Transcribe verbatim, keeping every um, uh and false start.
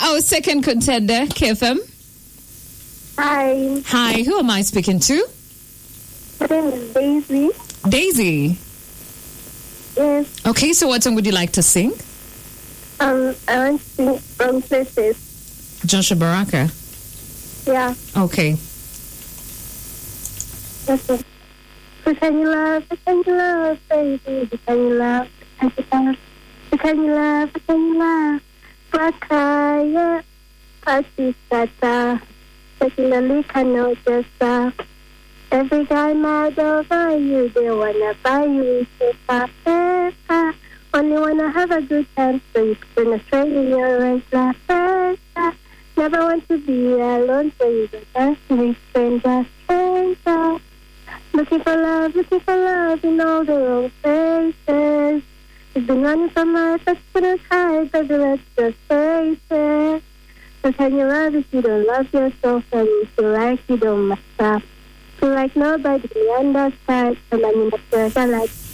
our second contender, K F M. Hi. Hi, who am I speaking to? My name is Daisy. Daisy. Yes. Okay, so what song would you like to sing? Um, I want to sing Wrong Places. Joshua Baraka. Yeah. Okay. That's it. Who can you love? Who can you love, baby? Who can you love? Who can you love? Who can you love? Who can you love? Wakaya, Patisata, particularly Kanoja. Every guy mad over you, they wanna buy you paper, paper. Only wanna have a good time, so you spend a straight in your regular paper. Never want to be alone, so you go dance with stranger, stranger. Looking for love, looking for love in all the wrong places. You've been running from life, but couldn't hide, but let's just face it. So can you love if you don't love yourself and you feel like you don't matter? Feel like nobody understands, so many matters are like